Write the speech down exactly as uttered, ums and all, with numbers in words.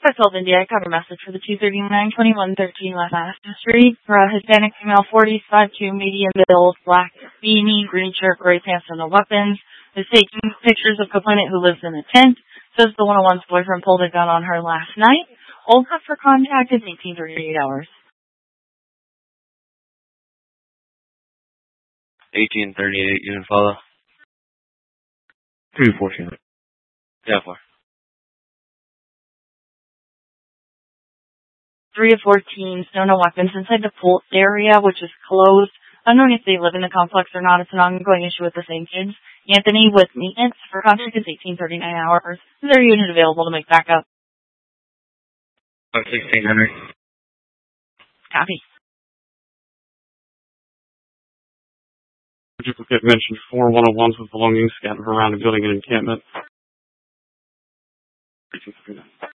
South India, I got a message for the two thirty-nine twenty-one thirteen West Astor Street for a Hispanic female, forty, five two, medium build, black beanie, green shirt, gray pants, and no weapons. Is taking pictures of complainant who lives in a tent. Says the one oh one's boyfriend pulled a gun on her last night. Hold up for contact is eighteen thirty-eight hours. eighteen thirty-eight, you can follow. three fourteen. Yeah, four. three of fourteen, still no weapons inside the pool area, which is closed. Unknown if they live in the complex or not. It's an ongoing issue with the same kids. Anthony with maintenance for contact is eighteen thirty-nine hours. Is there a unit available to make backup? sixteen hundred. Copy. Duplicate mentioned four one oh ones with belongings scattered around a building and encampment.